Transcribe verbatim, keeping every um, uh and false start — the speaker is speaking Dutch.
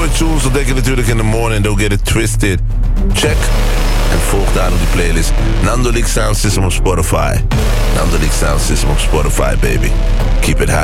favorite tunes, dan denk je natuurlijk in the morning. Don't get it twisted. Check en volg daarom die playlist. Nando League Sound System op Spotify. Nando League Sound System op Spotify, baby. Keep it high.